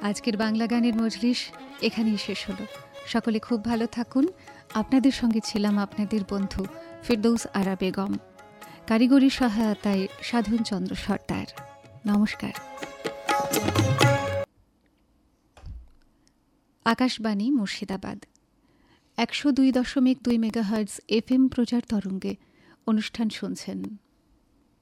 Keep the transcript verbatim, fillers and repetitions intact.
আজকের বাংলা গানের মজলিস এখানেই শেষ হলো। সকলে খুব ভালো থাকুন। আপনাদের সঙ্গে ছিলাম আপনাদের বন্ধু ফেরদৌস আরা বেগম। কারিগরি সহায়তায় সাধন চন্দ্র সর্দার। নমস্কার। আকাশবাণী মুর্শিদাবাদ একশো দুই দশমিক দুই মেগাহার্টজ এফ এম প্রচার তরঙ্গে অনুষ্ঠান শুনছেন।